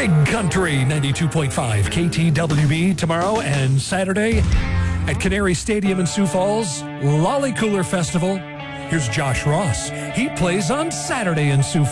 Big Country 92.5 KTWB tomorrow and Saturday at Canary Stadium in Sioux Falls, Lolly Cooler Festival. Here's Josh Ross. He plays on Saturday in Sioux Falls.